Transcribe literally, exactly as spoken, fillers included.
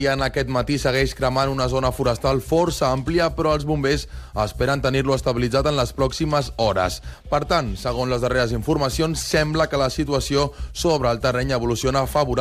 En aquest matí segueix cremant una zona forestal força àmplia, però els bombers esperen tenir-lo estabilitzat en les pròximes hores. Per tant, segons les darreres informacions, sembla que la situació sobre el terreny evoluciona favorable